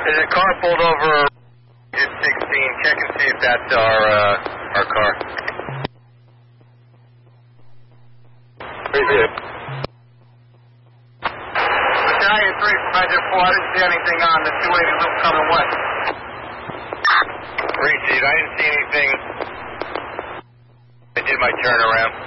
There's a car pulled over at 16. Check and see if that's our car. Battalion 3 from Measure 4. I didn't see anything on the 280 loop coming west. Repeat, I didn't see anything. I did my turnaround.